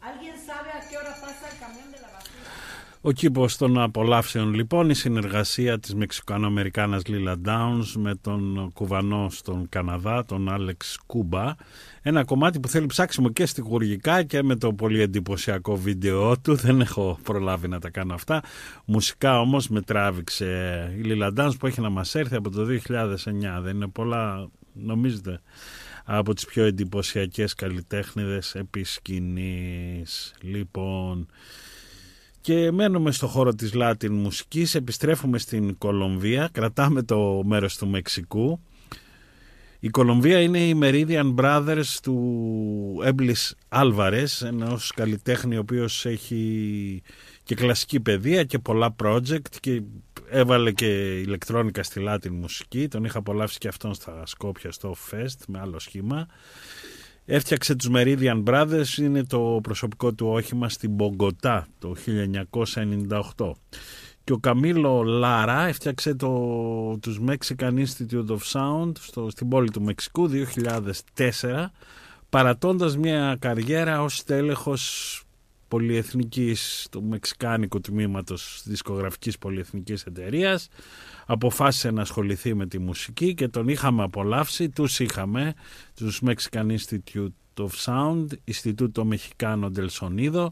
¿Alguien sabe a qué hora pasa el camión de la basura? Ο κήπος των απολαύσεων λοιπόν, η συνεργασία της Μεξικοαμερικάνας Λίλα Downs με τον κουβανό στον Καναδά, τον Άλεξ Κούμπα. Ένα κομμάτι που θέλει ψάξιμο και στιχουργικά και με το πολύ εντυπωσιακό βίντεο του. Δεν έχω προλάβει να τα κάνω αυτά. Μουσικά όμως με τράβηξε η Λίλα Downs που έχει να μας έρθει από το 2009. Δεν είναι πολλά, νομίζετε, από τις πιο εντυπωσιακές καλλιτέχνηδες επί σκηνής. Λοιπόν, και μένουμε στο χώρο της Latin μουσικής, επιστρέφουμε στην Κολομβία, κρατάμε το μέρος του Μεξικού. Η Κολομβία είναι η Meridian Brothers του Έμπλης Άλβαρες, ενός καλλιτέχνη ο οποίος έχει και κλασική παιδεία και πολλά project και έβαλε και ηλεκτρόνικα στη Latin μουσική. Τον είχα απολαύσει και αυτόν στα Σκόπια στο Fest με άλλο σχήμα. Έφτιαξε τους Meridian Brothers, είναι το προσωπικό του όχημα στην Μπογκοτά το 1998. Και ο Καμίλο Λάρα έφτιαξε τους Mexican Institute of Sound στην πόλη του Μεξικού 2004, παρατώντας μια καριέρα ως τέλεχος πολυεθνικής του μεξικάνικου τμήματος δισκογραφικής πολυεθνικής εταιρείας. Αποφάσισε να ασχοληθεί με τη μουσική και τον είχαμε απολαύσει, τους Mexican Institute of Sound, Instituto Mexicano del Sonido,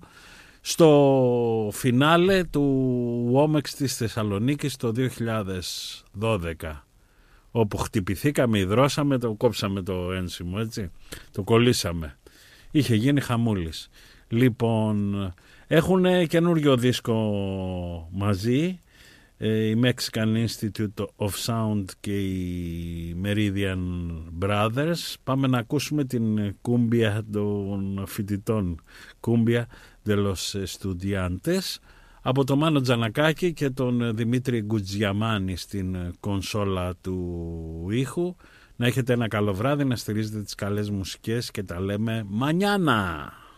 στο φινάλε του Womex της Θεσσαλονίκης το 2012, όπου χτυπηθήκαμε, υδρώσαμε, το κόψαμε το ένσημο, έτσι, το κολλήσαμε. Είχε γίνει χαμούλης. Λοιπόν, έχουν καινούριο δίσκο μαζί, η Mexican Institute of Sound και οι Meridian Brothers. Πάμε να ακούσουμε την κούμπια των φοιτητών, κούμπια de los Estudiantes, από τον Μάνο Τζανακάκη και τον Δημήτρη Γκουτζιαμάνη στην κονσόλα του ήχου. Να έχετε ένα καλό βράδυ, να στηρίζετε τις καλές μουσικές και τα λέμε μανιάνα.